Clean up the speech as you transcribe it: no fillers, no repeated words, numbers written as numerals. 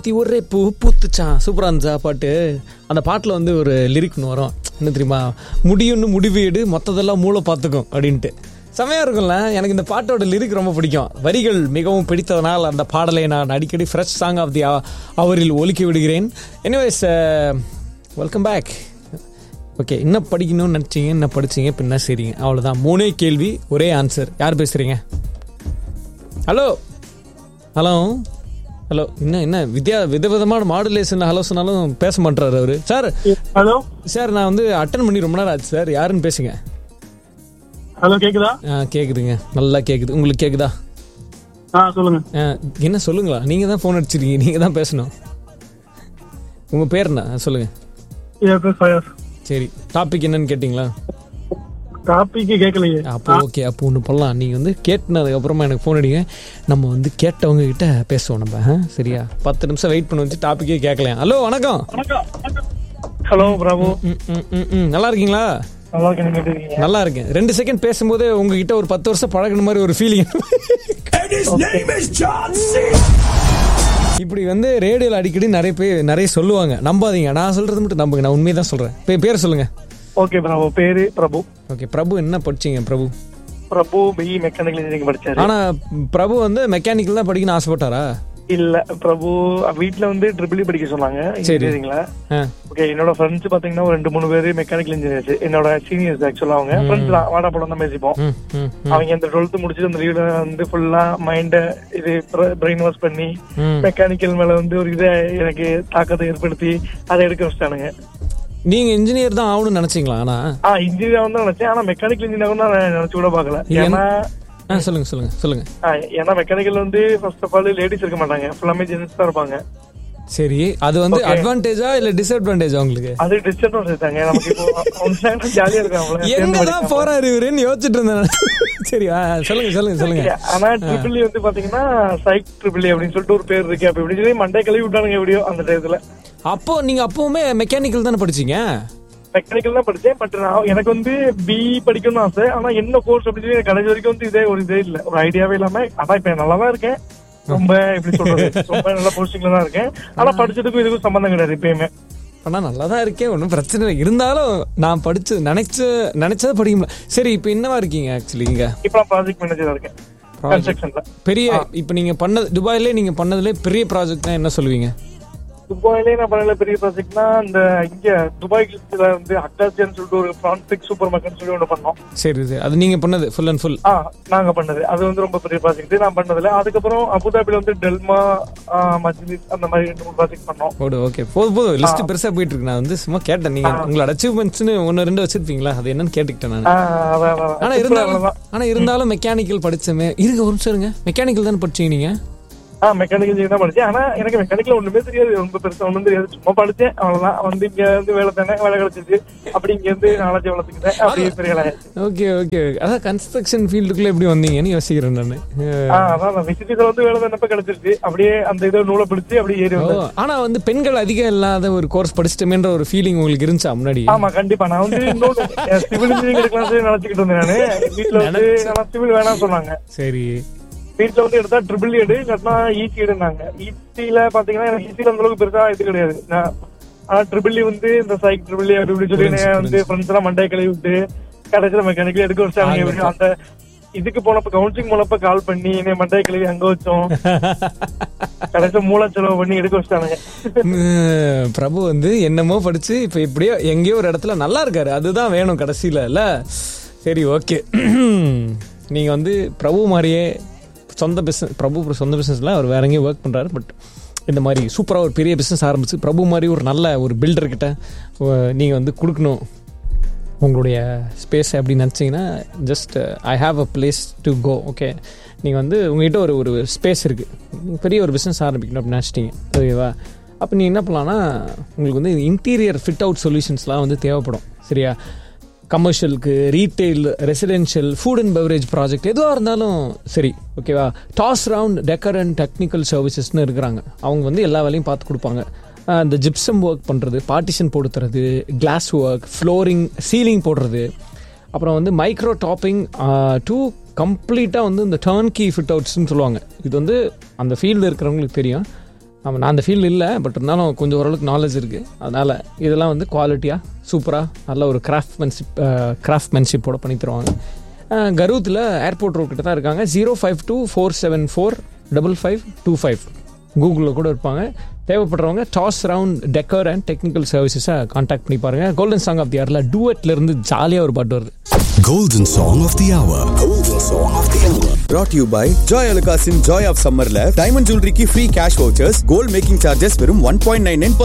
பூத்தி ஒரே பூ பூத்துச்சான். சூப்பராக இருந்துச்சா பாட்டு. அந்த பாட்டில் வந்து ஒரு லிரிக்னு வரும், என்ன தெரியுமா, முடியும்னு முடிவீடு மொத்ததெல்லாம் மூளை பார்த்துக்கும் அப்படின்ட்டு. செமையாக இருக்கும்ல. எனக்கு இந்த பாட்டோட லிரிக் ரொம்ப பிடிக்கும். வரிகள் மிகவும் பிடித்ததனால் அந்த பாடலை நான் அடிக்கடி ஃப்ரெஷ் சாங் ஆஃப் தி அவரில் ஒலிக்கி விடுகிறேன். Anyways, welcome back. ஓகே, என்ன படிக்கணும்னு நினச்சிங்க, என்ன படிச்சிங்க, இப்போ என்ன சரிங்க, அவ்வளோதான். 3 கேள்வி ஒரே ஆன்சர். யார் பேசுகிறீங்க? Hello hello hello. என்ன விதவிதமான மாடுலேஷன் ஹலோ சொன்னாலும் பேச மாட்டாரு அவரு. சார் ஹலோ சார், நான் வந்து அட்டன் பண்ணி ரொம்ப நேரம் ஆச்சு சார். யாருன்னு பேசுங்க. ஹலோ, கேக்குதா? கேக்குதுங்க, நல்லா கேக்குது. உங்களுக்கு கேக்குதா? சொல்லுங்க. என்ன சொல்லுங்களா, நீங்க தான் போன் அடிச்சிருக்கீங்க, நீங்க தான் பேசணும். உங்க பேர் என்ன சொல்லுங்க. சரி, டாபிக் என்னன்னு கேட்டீங்களா? டாபிக் கேட்கலையே. அப்போ ஓகே, அப்போ ஒன்று பண்ணலாம். நீங்கள் வந்து கேட்டதுக்கு அப்புறமா எனக்கு ஃபோன் அடிங்க. நம்ம வந்து கேட்டவங்க கிட்ட பேசுவோம் நம்ம. சரியா? 10 நிமிஷம் வெயிட் பண்ண வச்சு டாப்பிக்கே கேட்கலாம். ஹலோ, வணக்கம். ஹலோ பிரபு, நல்லா இருக்கீங்களா? நல்லா இருக்கேன். 2 செகண்ட் பேசும்போது உங்ககிட்ட ஒரு 10 வருஷம் பழகின மாதிரி ஒரு ஃபீலிங். இப்படி வந்து ரேடியோவில் அடிக்கடி நிறைய சொல்லுவாங்க. நம்பாதீங்க, நான் சொல்றது மட்டும் நம்புங்க. நான் உண்மையை தான் சொல்றேன். பேர் சொல்லுங்க. ஓகே பிரபு, பேரு பிரபு. ஓகே பிரபு, என்ன படிச்சீங்க பிரபு? பிரபு பிஇ மெக்கானிக்கல் இன்ஜினியரிங் படிச்சாரு. ஆனா பிரபு வந்து மெக்கானிக்கல் தான் படிக்கணும்னு ஆசைப்பட்டாரா? இல்ல, பிரபு வீட்ல வந்து ட்ரிபிள் படிக்க சொன்னாங்க இன்ஜினியரிங்ல. ஓகே, என்னோட ஃப்ரெண்ட்ஸ் பாத்தீங்கன்னா ஒரு 2-3 பேரு மெக்கானிக்கல் இன்ஜினியர்ஸ், என்னோட சீனியர்ஸ். ஆக்சுவலா அவங்க ஃப்ரெண்ட்ஸ் தான், வாடா போட தான் பேசிப்போம். அவங்க இந்த 12th முடிச்சுட்டு அந்த லீவ்ல வந்து ஃபுல்லா மைண்ட இது பிரெயின் வாஷ் பண்ணி மெக்கானிக்கல் மேல வந்து ஒரு இதை எனக்கு தாக்கத்தை ஏற்படுத்தி அதை எடுக்க வச்சிட்டானுங்க. நீங்க இன்ஜினியர் தான் ஆகணும்னு நினைச்சீங்களா? ஆனா இன்ஜினியர் தான் நினைச்சேன், ஆனா மெக்கானிக்கல் இன்ஜினியர் தான் நினைச்சு கூட பாக்கல. ஏன்னா சொல்லுங்க. ஏன்னா மெக்கானிக்கல் வந்து ஃபர்ஸ்ட் ஆஃப் ஆல் லேடிஸ் இருக்க மாட்டாங்க, ஃபுல்லாமே ஜென்ஸ் தான் இருப்பாங்க. சரி, அது வந்து அட்வான்டேஜா இல்ல டிஸ்அட்வான்டேஜா உங்களுக்கு? அது டிஸ்அட்வான்டேஜ் தாங்க. நமக்கு இப்போ ஜாலியா இருக்காங்க. எங்கதான் போறாரு இவருன்னு யோசிச்சுட்டு இருந்தேன். சரி, சொல்லுங்க. ஆனா ட்ரிபிள் வந்து பாத்தீங்கன்னா சைக் ட்ரிபிள் அப்படின்னு சொல்லிட்டு ஒரு பேர் இருக்கு. அப்ப இப்படி சொல்லி மண்டை கழுவி விட்டானுங்க எப்படியோ அந்த டயத்துல. அப்போ நீங்க அப்பவுமே மெக்கானிக்கல் தானே படிச்சீங்க? மெக்கானிக்கல் தான் படிச்சேன். பட் நான் எனக்கு வந்து பிஇ படிக்கணும்னு ஆசை. ஆனா என்ன கோர்ஸ் அப்படின்னு சொல்லி கடைசி வரைக்கும் வந்து இதே இல்ல, ஒரு ஐடியாவே இல்லாம. ஆனா இப்ப நல்லா தான் இருக்கேன், ரொம்ப எப்படி சொல்றது, ரொம்ப நல்ல போஸ்டிங்ல தான் இருக்கேன். ஆனா படிச்சதுக்கும் இதுக்கும் சம்பந்தம் கிடையாது எப்பயுமே. ஆனா நல்லா தான் இருக்கேன், ஒன்றும் பிரச்சனை இல்லை. இருந்தாலும் நான் படிச்சு நினைச்சதை படிக்க முடியல. சரி, இப்ப என்னவா இருக்கீங்க ஆக்சுவலி? இங்க இப்ப ப்ராஜெக்ட் மேனேஜரா இருக்கேன் கன்ஸ்ட்ரக்ஷன்ல. பெரிய இப்ப நீங்க பண்ணது துபாயிலே நீங்க பண்ணதுல பெரிய ப்ராஜெக்ட் என்ன சொல்லுவீங்க? துபாயிலே நான் பண்ணல பெரிய ப்ராஜெக்ட்னா இந்த இங்க துபாய்ல வந்து அட்டாச்சின்னு சொல்லிட்டு ஒரு பிரான்ஸ்டிக் சூப்பர் மார்க்கெட் சொல்லி ஒன்று பண்ணோம். சரி, அது நீங்க பண்ணது ஃபுல் அண்ட் ஃபுல்? நாங்க பண்ணது அது வந்து ரொம்ப பெரிய ப்ராஜெக்ட் நான் பண்ணதுல. அதுக்கப்புறம் அபுதாபில வந்து டெல்மா மஜ்லிஸ் அந்த மாதிரி 2-3 ப்ராஜெக்ட் பண்ணோம். ஓகே, போதும் லிஸ்ட் பெருசா போயிட்டு இருக்கு. நான் வந்து சும்மா கேட்டேன், நீங்க உங்களோட அச்சீவ்மெண்ட்ஸ்னு 1-2 வச்சிருப்பீங்களா, அது என்னன்னு கேட்டுக்கிட்டேன் நான். ஆனா இருந்தாலும் மெக்கானிக்கல் படிச்சமே. இருங்க ஒரு நிமிஷம் இருங்க, மெக்கானிக்கல் தானே படிச்சீங்க நீங்க? மெக்கானிக்கல் இன்ஜினியர் தான் படிச்சேன். ஆனா எனக்கு மெக்கானிக்கல் ஒண்ணுமே தெரியாது, ரொம்ப பெருசா ஒண்ணும் தெரியாது. சும்மா படிச்சேன், அவ்வளவுதான். வந்து இங்க வந்து வேலை கிடைச்சிச்சு, அப்படி இங்க இருந்து நாலேஜ் வளர்த்துக்கிட்டேன். அப்படியே பெரிய. ஓகே. அதான் கன்ஸ்ட்ரக்ஷன் ஃபீல்டுக்குள்ள எப்படி வந்தீங்கன்னு யோசிக்கிறேன் நானு. அதான் விசிட்டில வந்து வேலை தானப்ப கிடைச்சிருச்சு, அப்படியே அந்த இதை நூலை பிடிச்சி அப்படியே ஏறி வந்தேன். ஆனா வந்து பெண்கள் அதிகம் இல்லாத ஒரு கோர்ஸ் படிச்சிட்டேன்ற ஒரு ஃபீலிங் உங்களுக்கு இருந்துச்சா முன்னாடி? ஆமா, கண்டிப்பா. நான் வந்து சிவில் இன்ஜினியரிங் எடுக்கலாம் நினைச்சுக்கிட்டு இருந்தேன் நானு. வீட்டுல வந்து சிவில் வேணாம் சொன்னாங்க. சரி, வீட்டுல வந்து எடுத்தா ட்ரிபிள் எடு இல்லைன்னா ஈசி எடுனாங்க. ஈசியில பாத்தீங்கன்னா எனக்கு ஈசியில அந்த அளவுக்கு பெருசா இது கிடையாது. ஆனா ட்ரிபிள் வந்து இந்த சைக் ட்ரிபிள் அப்படி சொல்லி வந்து ஃப்ரெண்ட்ஸ் எல்லாம் மண்டையை கழுவி விட்டு கடைசியில மெக்கானிக்கல் எடுக்க வச்சாங்க. அந்த இதுக்கு போனப்ப கவுன்சிலிங் போனப்ப கால் பண்ணி என்ன மண்டையை கழுவி அங்க வச்சோம். கடைசியில மூளை செலவு பண்ணி எடுக்க வச்சிட்டானுங்க. பிரபு வந்து என்னமோ படிச்சு இப்ப எப்படியோ எங்கேயோ ஒரு இடத்துல நல்லா இருக்காரு, அதுதான் வேணும் கடைசியில இல்ல? சரி, ஓகே. நீங்க வந்து பிரபு மாதிரியே சொந்த பிஸ்னஸ்ல அவர் வேற எங்கேயும் ஒர்க் பண்ணுறாரு. பட் இந்த மாதிரி சூப்பராக ஒரு பெரிய பிஸ்னஸ் ஆரம்பிச்சு பிரபு மாதிரி ஒரு நல்ல ஒரு பில்டர்கிட்ட நீங்கள் வந்து கொடுக்கணும் உங்களுடைய ஸ்பேஸ் அப்படின்னு நினச்சிங்கன்னா, just I have a place to go. Okay, நீங்கள் வந்து உங்கள்கிட்ட ஒரு ஸ்பேஸ் இருக்குது, பெரிய ஒரு பிஸ்னஸ் ஆரம்பிக்கணும் அப்படின்னு நினச்சிட்டிங்க, ஓகேவா? அப்போ நீங்கள் என்ன பண்ணலான்னா, உங்களுக்கு வந்து இன்டீரியர் ஃபிட் அவுட் சொல்யூஷன்ஸ்லாம் வந்து தேவைப்படும். சரியா? கமர்ஷியலுக்கு, retail, residential, food and beverage project எதுவாக இருந்தாலும் சரி, ஓகேவா? Toss round decker and technical சர்வீசஸ்ன்னு இருக்கிறாங்க. அவங்க வந்து எல்லா வேலையும் பார்த்து கொடுப்பாங்க. இந்த ஜிப்சம் ஒர்க் பண்ணுறது, பார்ட்டிஷன் போட்டு தரது, கிளாஸ் ஒர்க், ஃப்ளோரிங், சீலிங் போடுறது, அப்புறம் வந்து மைக்ரோ டாப்பிங் டூ கம்ப்ளீட்டாக வந்து இந்த டர்ன் கீ ஃபிட் அவுட்ஸ்ன்னு சொல்லுவாங்க. இது வந்து அந்த ஃபீல்டில் இருக்கிறவங்களுக்கு தெரியும். ஆமாம், நான் அந்த ஃபீல்டு இல்லை, பட் இருந்தாலும் கொஞ்சம் ஓரளவுக்கு நாலேஜ் இருக்குது. அதனால் இதெல்லாம் வந்து குவாலிட்டியாக சூப்பராக நல்ல ஒரு கிராஃப்ட்மேன்ஷிப்போட பண்ணி தருவாங்க. கரூத்தில் ஏர்போர்ட் ரோட் கிட்ட தான் இருக்காங்க. 05247455525 கூகுளில் கூட இருப்பாங்க. தேவைப்படுறவங்க toss round decker and technical சர்வீசஸை contact பண்ணி பாருங்கள். கோல்டன் சாங் ஆஃப் தி இயரில் டூவெட்லேருந்து ஜாலியாக ஒரு பாட்டு வருது. Golden Song of the Hour. Golden Song of the Hour. Brought to you by Joy Alukasin Joy of Summerல diamond ஜுவல்லரிக்கு free cash vouchers, gold making charges வெறும் 1.99%